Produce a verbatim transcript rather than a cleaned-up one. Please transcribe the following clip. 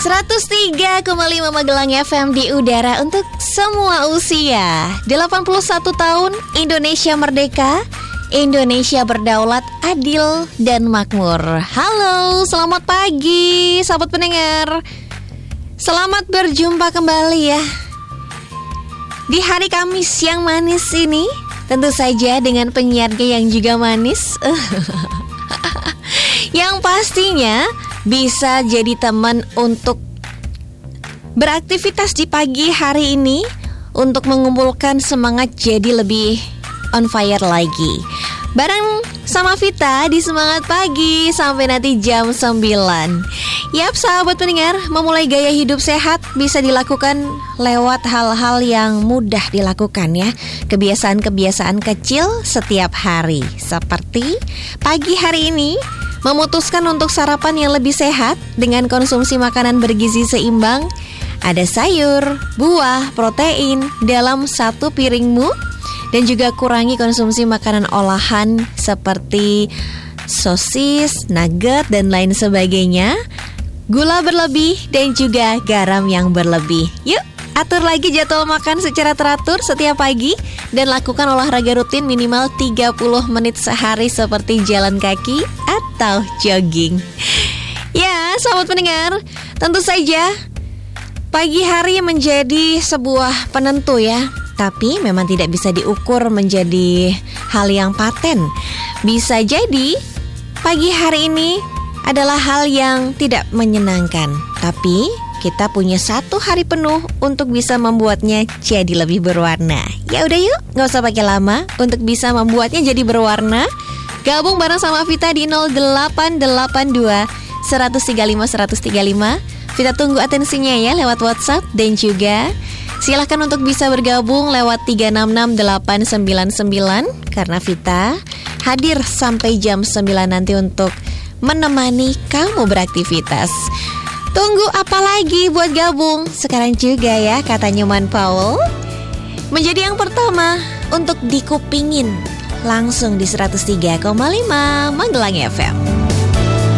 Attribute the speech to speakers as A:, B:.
A: seratus tiga koma lima Magelang F M di udara untuk semua usia. Delapan puluh satu tahun Indonesia merdeka, Indonesia berdaulat, adil dan makmur. Halo, selamat pagi sahabat pendengar. Selamat berjumpa kembali ya di hari Kamis yang manis ini. Tentu saja dengan penyiarnya yang juga manis yang pastinya bisa jadi teman untuk beraktivitas di pagi hari ini, untuk mengumpulkan semangat jadi lebih on fire lagi. Bareng sama Vita di Semangat Pagi sampai nanti jam sembilan. Yap sahabat pendengar, memulai gaya hidup sehat bisa dilakukan lewat hal-hal yang mudah dilakukan ya. Kebiasaan-kebiasaan kecil setiap hari. Seperti pagi hari ini memutuskan untuk sarapan yang lebih sehat dengan konsumsi makanan bergizi seimbang. Ada sayur, buah, protein dalam satu piringmu. Dan juga kurangi konsumsi makanan olahan seperti sosis, nugget, dan lain sebagainya. Gula berlebih dan juga garam yang berlebih. Yuk, atur lagi jadwal makan secara teratur setiap pagi. Dan lakukan olahraga rutin minimal tiga puluh menit sehari seperti jalan kaki atau jogging. Ya, sahabat pendengar, tentu saja pagi hari menjadi sebuah penentu ya. Tapi memang tidak bisa diukur menjadi hal yang paten. Bisa jadi pagi hari ini adalah hal yang tidak menyenangkan, tapi kita punya satu hari penuh untuk bisa membuatnya jadi lebih berwarna. Ya udah yuk, gak usah pakai lama untuk bisa membuatnya jadi berwarna. Gabung bareng sama Vita di nol delapan delapan dua satu tiga lima satu tiga lima. Vita tunggu atensinya ya lewat WhatsApp. Dan juga silahkan untuk bisa bergabung lewat tiga enam enam delapan sembilan sembilan. Karena Vita hadir sampai jam sembilan nanti untuk menemani kamu beraktivitas. Tunggu apa lagi buat gabung? Sekarang juga ya, kata Nyoman Powell, menjadi yang pertama untuk dikupingin langsung di seratus tiga koma lima Magelang F M.